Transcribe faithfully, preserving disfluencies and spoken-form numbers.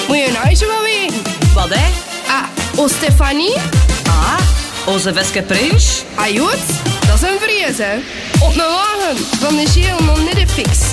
Moet je nou eens wel weten? Wat, hè? Ah, o Stefanie? Ah, onze Veske Prins. Ah, goed, dat is een vrees, hè. Op een wagen van de geel nog niet de fix.